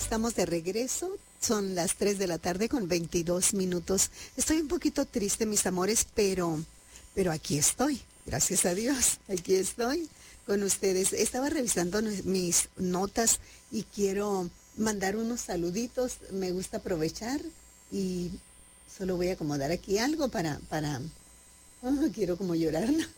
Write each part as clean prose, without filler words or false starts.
estamos de regreso. Son las 3 de la tarde con 22 minutos. Estoy un poquito triste, mis amores, pero aquí estoy. Gracias a Dios, aquí estoy con ustedes. Estaba revisando mis notas y quiero mandar unos saluditos. Me gusta aprovechar y solo voy a acomodar aquí algo para... quiero como llorar, ¿no?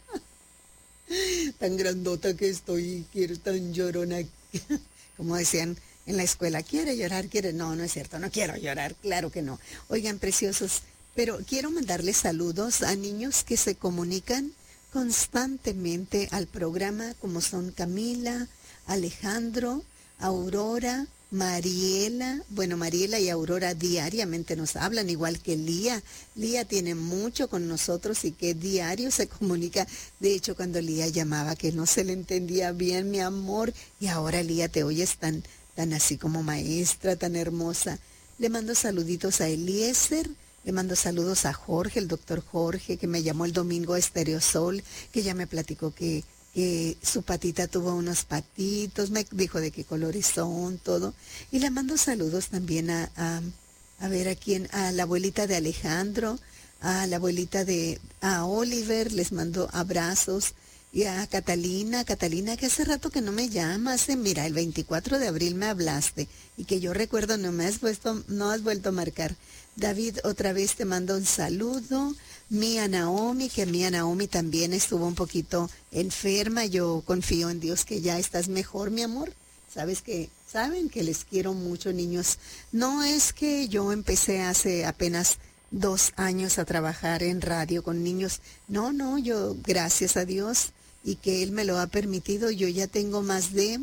Tan grandota que estoy, quiero tan llorona. Como decían en la escuela, ¿quiere llorar? ¿Quiere? No, no es cierto, no quiero llorar, claro que no. Oigan, preciosos, pero quiero mandarles saludos a niños que se comunican constantemente al programa, como son Camila, Alejandro, Aurora, Mariela. Bueno, Mariela y Aurora diariamente nos hablan, igual que Lía. Lía tiene mucho con nosotros y que diario se comunica. De hecho, cuando Lía llamaba que no se le entendía bien, mi amor, y ahora Lía te oyes tan así como maestra, tan hermosa. Le mando saluditos a Eliezer. Le mando saludos a Jorge, el doctor Jorge, que me llamó el domingo a Estereosol, que ya me platicó que su patita tuvo unos patitos, me dijo de qué colores son, todo. Y le mando saludos también a ver a quién, a la abuelita de Alejandro, a la abuelita a Oliver, les mando abrazos. Y a Catalina, que hace rato que no me llamas, mira, el 24 de abril me hablaste, y que yo recuerdo no has vuelto a marcar. David, otra vez te mando un saludo. Mía Naomi, que Mía Naomi también estuvo un poquito enferma. Yo confío en Dios que ya estás mejor, mi amor. Saben que les quiero mucho, niños. No es que yo empecé hace apenas 2 años a trabajar en radio con niños. No, yo, gracias a Dios, y que Él me lo ha permitido, yo ya tengo más de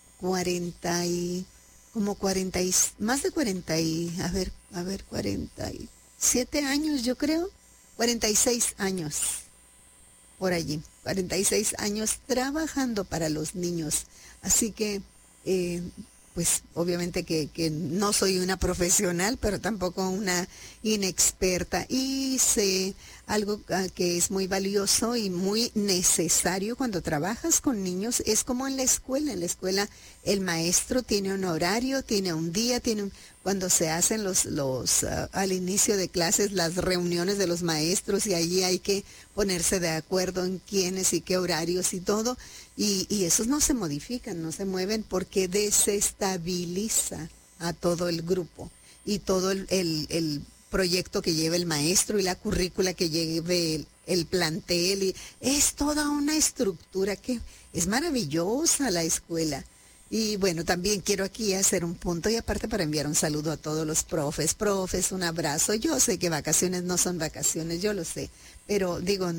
47 años, yo creo, 46 años, por allí, 46 años trabajando para los niños. Así que, pues obviamente que no soy una profesional, pero tampoco una inexperta. Y sé algo que es muy valioso y muy necesario cuando trabajas con niños, es como en la escuela. En la escuela el maestro tiene un horario, tiene un día, cuando se hacen al inicio de clases las reuniones de los maestros, y allí hay que ponerse de acuerdo en quiénes y qué horarios y todo. Y esos no se modifican, no se mueven, porque desestabiliza a todo el grupo y todo el proyecto que lleva el maestro y la currícula que lleve el plantel. Y es toda una estructura que es maravillosa la escuela. Y bueno, también quiero aquí hacer un punto, y aparte para enviar un saludo a todos los profes, un abrazo. Yo sé que vacaciones no son vacaciones, yo lo sé, pero digo,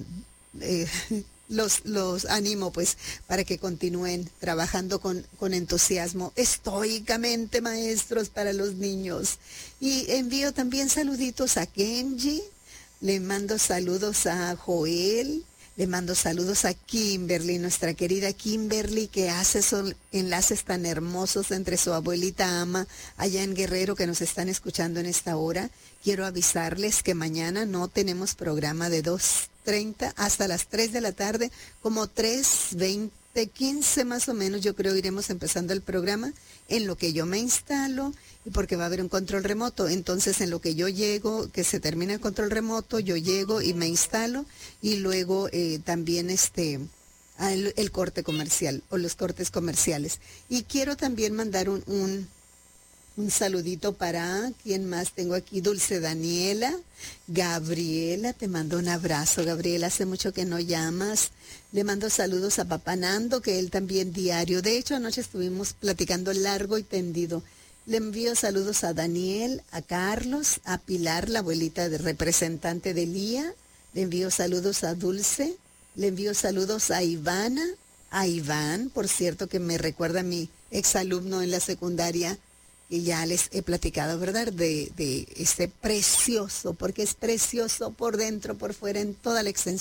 los animo pues para que continúen trabajando con entusiasmo, estoicamente, maestros, para los niños. Y envío también saluditos a Kenji, le mando saludos a Joel, le mando saludos a Kimberly, nuestra querida Kimberly, que hace esos enlaces tan hermosos entre su abuelita Ama allá en Guerrero, que nos están escuchando en esta hora. Quiero avisarles que mañana no tenemos programa de 2:30 hasta las 3 de la tarde, como 3:20, 15 más o menos, yo creo iremos empezando el programa, en lo que yo me instalo, y porque va a haber un control remoto. Entonces, en lo que yo llego, que se termina el control remoto, yo llego y me instalo, y luego también el corte comercial o los cortes comerciales. Y quiero también mandar un saludito para, ¿quién más tengo aquí? Dulce Daniela, Gabriela, te mando un abrazo, Gabriela, hace mucho que no llamas. Le mando saludos a Papá Nando, que él también diario. De hecho, anoche estuvimos platicando largo y tendido. Le envío saludos a Daniel, a Carlos, a Pilar, la abuelita de representante de Lía. Le envío saludos a Dulce. Le envío saludos a Ivana, a Iván, por cierto, que me recuerda a mi exalumno en la secundaria, y ya les he platicado, ¿verdad?, de este precioso, porque es precioso por dentro, por fuera, en toda la extensión